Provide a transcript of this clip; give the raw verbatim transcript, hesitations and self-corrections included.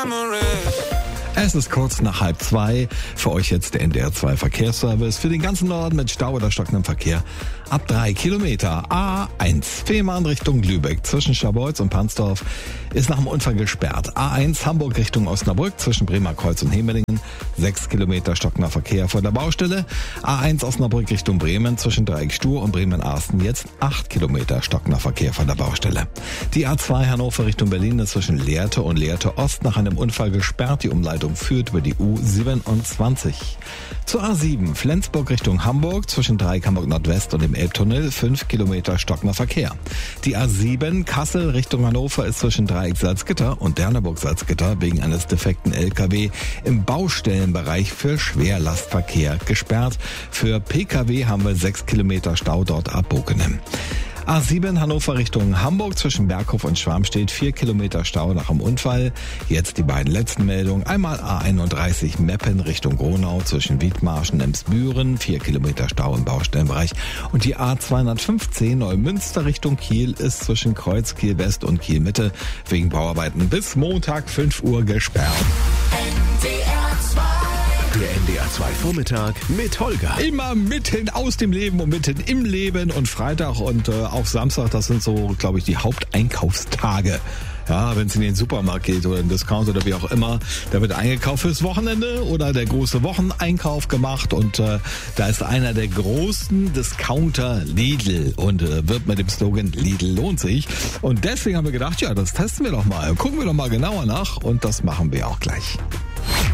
Es ist kurz nach halb zwei. Für euch jetzt der N D R zwei Verkehrsservice. Für den ganzen Norden mit Stau oder stockendem Verkehr ab drei Kilometer. A eins Fehmarn Richtung Lübeck zwischen Scharbeutz und Pansdorf ist nach dem Unfall gesperrt. A eins Hamburg Richtung Osnabrück zwischen Bremerkreuz und Hemelingen. sechs Kilometer stockender Verkehr vor der Baustelle. A eins Osnabrück Richtung Bremen zwischen Dreieck Stur und Bremen-Arsten jetzt acht Kilometer stockender Verkehr vor der Baustelle. Die A zwei Hannover Richtung Berlin ist zwischen Lehrte und Lehrte Ost nach einem Unfall gesperrt. Die Umleitung führt über die U siebenundzwanzig. Zur A sieben Flensburg Richtung Hamburg zwischen Dreieck Hamburg Nordwest und dem Elbtunnel fünf Kilometer stockender Verkehr. Die A sieben Kassel Richtung Hannover ist zwischen Dreieck Salzgitter und Derneburg Salzgitter wegen eines defekten L K W im Baustellenbereich für Schwerlastverkehr gesperrt. Für P K W haben wir sechs Kilometer Stau dort ab Bokenem. A sieben Hannover Richtung Hamburg zwischen Berghof und Schwarmstedt vier Kilometer Stau nach dem Unfall. Jetzt die beiden letzten Meldungen. Einmal A einunddreißig Meppen Richtung Gronau zwischen Wiedmarschen und Emsbüren vier Kilometer Stau im Baustellenbereich. Und die A zweihundertfünfzehn Neumünster Richtung Kiel ist zwischen Kreuz Kiel West und Kiel Mitte wegen Bauarbeiten bis Montag fünf Uhr gesperrt. Der N D R zwei Vormittag mit Holger. Immer mitten aus dem Leben und mitten im Leben und Freitag und äh, auch Samstag, das sind so, glaube ich, die Haupteinkaufstage. Ja, wenn es in den Supermarkt geht oder in den Discount oder wie auch immer, da wird eingekauft fürs Wochenende oder der große Wocheneinkauf gemacht und äh, da ist einer der großen Discounter Lidl und äh, wird mit dem Slogan Lidl lohnt sich. Und deswegen haben wir gedacht, ja, das testen wir doch mal. Gucken wir doch mal genauer nach und das machen wir auch gleich.